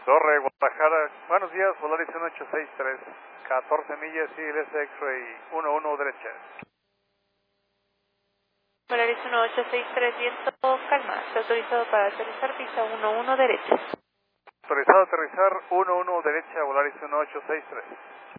Torre, Guadalajara. Buenos días, Volaris 1863. 14 millas, CLS X-Ray 11 derecha. Volaris 1863, viento calma. Está autorizado para aterrizar pista 11 derecha. Autorizado a aterrizar 11 derecha, Volaris 1863.